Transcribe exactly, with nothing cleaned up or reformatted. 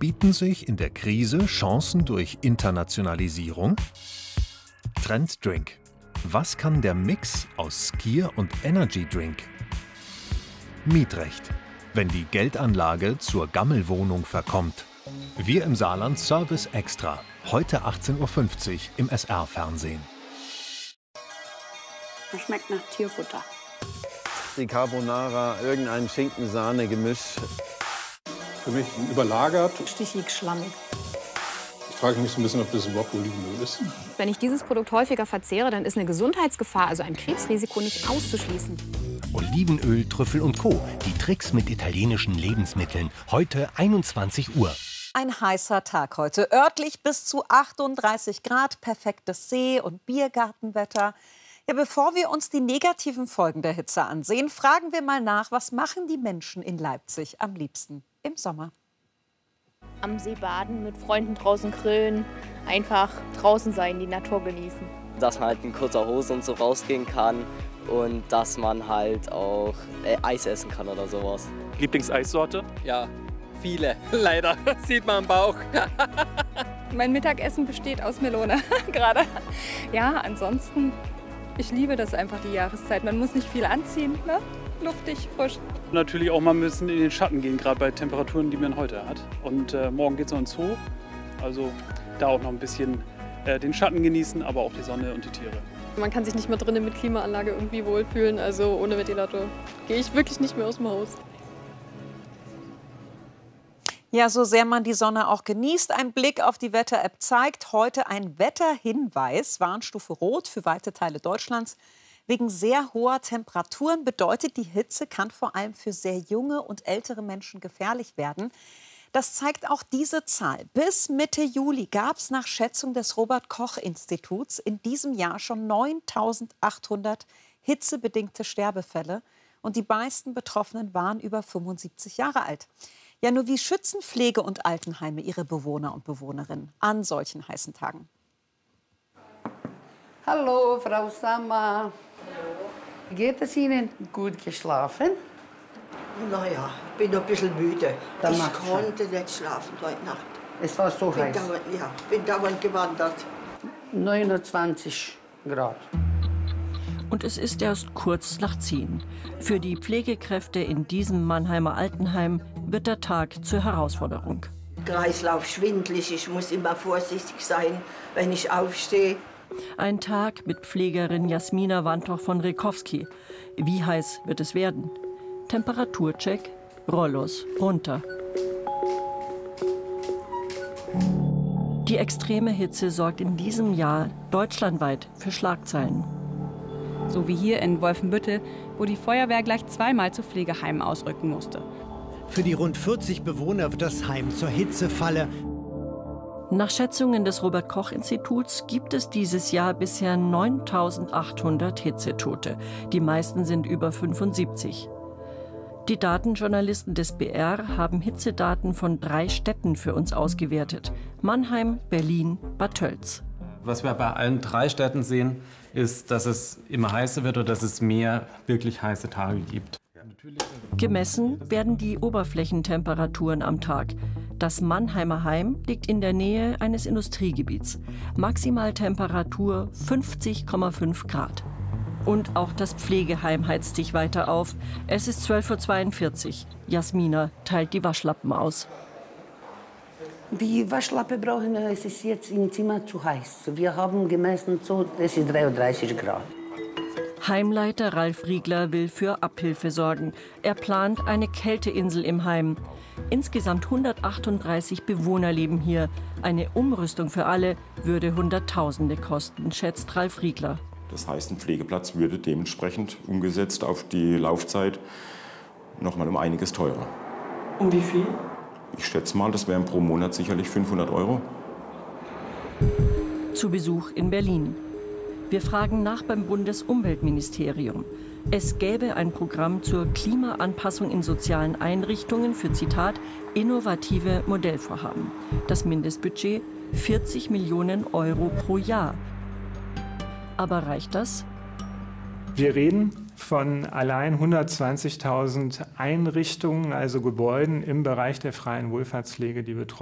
Bieten sich in der Krise Chancen durch Internationalisierung? Trenddrink. Was kann der Mix aus Skier und Energy Drink? Mietrecht. Wenn die Geldanlage zur Gammelwohnung verkommt. Wir im Saarland Service Extra. Heute achtzehn Uhr fünfzig im S R-Fernsehen. Das schmeckt nach Tierfutter. Die Carbonara, irgendein Schinken-Sahne-Gemisch. Für mich überlagert. Stichig, schlammig. Ich frage mich so ein bisschen, ob das überhaupt Olivenöl ist. Wenn ich dieses Produkt häufiger verzehre, dann ist eine Gesundheitsgefahr, also ein Krebsrisiko, nicht auszuschließen. Olivenöl, Trüffel und Co. Die Tricks mit italienischen Lebensmitteln. Heute einundzwanzig Uhr. Ein heißer Tag heute. Örtlich bis zu achtunddreißig Grad, perfektes See- und Biergartenwetter. Ja, bevor wir uns die negativen Folgen der Hitze ansehen, fragen wir mal nach, was machen die Menschen in Leipzig am liebsten im Sommer? Am See baden, mit Freunden draußen grillen, einfach draußen sein, die Natur genießen. Dass man halt in kurzer Hose und so rausgehen kann und dass man halt auch äh, Eis essen kann oder sowas. Lieblingseissorte? Ja, viele, leider, sieht man am Bauch. Mein Mittagessen besteht aus Melone, gerade. Ja, ansonsten, ich liebe das einfach, die Jahreszeit. Man muss nicht viel anziehen, ne? Luftig, frisch. Natürlich auch mal ein bisschen in den Schatten gehen, gerade bei Temperaturen, die man heute hat. Und äh, morgen geht es noch ins Zoo, also da auch noch ein bisschen äh, den Schatten genießen, aber auch die Sonne und die Tiere. Man kann sich nicht mehr drinnen mit Klimaanlage irgendwie wohlfühlen, also ohne Ventilator gehe ich wirklich nicht mehr aus dem Haus. Ja, so sehr man die Sonne auch genießt, ein Blick auf die Wetter-App zeigt heute ein Wetterhinweis, Warnstufe Rot für weite Teile Deutschlands. Wegen sehr hoher Temperaturen bedeutet, die Hitze kann vor allem für sehr junge und ältere Menschen gefährlich werden. Das zeigt auch diese Zahl. Bis Mitte Juli gab es nach Schätzung des Robert-Koch-Instituts in diesem Jahr schon neuntausendachthundert hitzebedingte Sterbefälle. Und die meisten Betroffenen waren über fünfundsiebzig Jahre alt. Ja, nur wie schützen Pflege- und Altenheime ihre Bewohner und Bewohnerinnen an solchen heißen Tagen? Hallo, Frau Sammer. Geht es Ihnen? Gut geschlafen? Naja, ich bin noch ein bisschen müde. Dann ich macht's konnte nicht schlafen heute Nacht. Es war so bin heiß. Dauernd, ja, bin dauernd gewandert. neunundzwanzig Grad. Und es ist erst kurz nach zehn. Für die Pflegekräfte in diesem Mannheimer Altenheim wird der Tag zur Herausforderung. Kreislauf schwindelig, ich muss immer vorsichtig sein, wenn ich aufstehe. Ein Tag mit Pflegerin Jasmina Wantoch von Rekowski. Wie heiß wird es werden? Temperaturcheck, Rollos runter. Die extreme Hitze sorgt in diesem Jahr deutschlandweit für Schlagzeilen. So wie hier in Wolfenbüttel, wo die Feuerwehr gleich zweimal zu Pflegeheimen ausrücken musste. Für die rund vierzig Bewohner wird das Heim zur Hitzefalle. Nach Schätzungen des Robert-Koch-Instituts gibt es dieses Jahr bisher neuntausendachthundert Hitzetote. Die meisten sind über fünfundsiebzig. Die Datenjournalisten des B R haben Hitzedaten von drei Städten für uns ausgewertet: Mannheim, Berlin, Bad Tölz. Was wir bei allen drei Städten sehen, ist, dass es immer heißer wird oder dass es mehr wirklich heiße Tage gibt. Gemessen werden die Oberflächentemperaturen am Tag. Das Mannheimer Heim liegt in der Nähe eines Industriegebiets. Maximaltemperatur fünfzig Komma fünf Grad. Und auch das Pflegeheim heizt sich weiter auf. Es ist zwölf Uhr zweiundvierzig. Jasmina teilt die Waschlappen aus. Die Waschlappe brauchen wir, es ist jetzt im Zimmer zu heiß. Wir haben gemessen, so, es ist dreiunddreißig Grad. Heimleiter Ralf Riegler will für Abhilfe sorgen. Er plant eine Kälteinsel im Heim. Insgesamt hundertachtunddreißig Bewohner leben hier. Eine Umrüstung für alle würde Hunderttausende kosten, schätzt Ralf Riegler. Das heißt, ein Pflegeplatz würde dementsprechend umgesetzt auf die Laufzeit noch mal um einiges teurer. Um wie viel? Ich schätze mal, das wären pro Monat sicherlich fünfhundert Euro. Zu Besuch in Berlin. Wir fragen nach beim Bundesumweltministerium. Es gäbe ein Programm zur Klimaanpassung in sozialen Einrichtungen für, Zitat, innovative Modellvorhaben. Das Mindestbudget vierzig Millionen Euro pro Jahr. Aber reicht das? Wir reden von allein hundertzwanzigtausend Einrichtungen, also Gebäuden im Bereich der freien Wohlfahrtspflege, die betroffen sind.